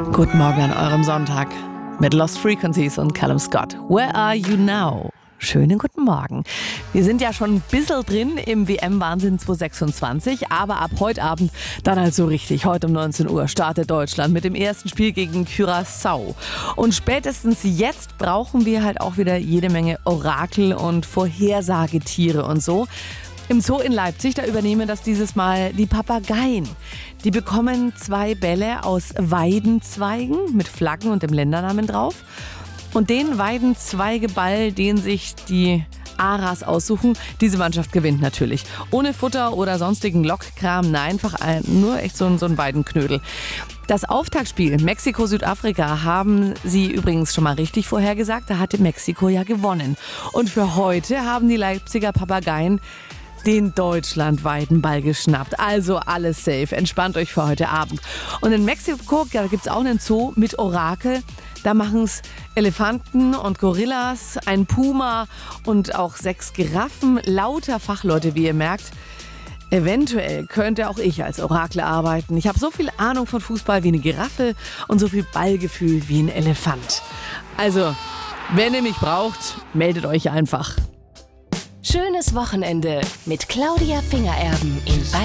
Guten Morgen an eurem Sonntag mit Lost Frequencies und Callum Scott. Where are you now? Schönen guten Morgen. Wir sind ja schon ein bisschen drin im WM-Wahnsinn 2026, aber ab heute Abend dann halt so richtig. Heute um 19 Uhr startet Deutschland mit dem ersten Spiel gegen Curaçao. Und spätestens jetzt brauchen wir halt auch wieder jede Menge Orakel und Vorhersagetiere und so. Im Zoo in Leipzig, da übernehmen das dieses Mal die Papageien. Die bekommen 2 Bälle aus Weidenzweigen mit Flaggen und dem Ländernamen drauf. Und den Weidenzweigeball, den sich die Aras aussuchen, diese Mannschaft gewinnt natürlich. Ohne Futter oder sonstigen Lockkram, nein, einfach nur echt so ein Weidenknödel. Das Auftaktspiel Mexiko-Südafrika haben sie übrigens schon mal richtig vorhergesagt. Da hatte Mexiko ja gewonnen. Und für heute haben die Leipziger Papageien den deutschlandweiten Ball geschnappt. Also alles safe. Entspannt euch für heute Abend. Und in Mexiko, da gibt es auch einen Zoo mit Orakel. Da machen es Elefanten und Gorillas, ein Puma und auch 6 Giraffen. Lauter Fachleute, wie ihr merkt. Eventuell könnte auch ich als Orakel arbeiten. Ich habe so viel Ahnung von Fußball wie eine Giraffe und so viel Ballgefühl wie ein Elefant. Also, wenn ihr mich braucht, meldet euch einfach. Schönes Wochenende mit Claudia Fingererben in Bayern.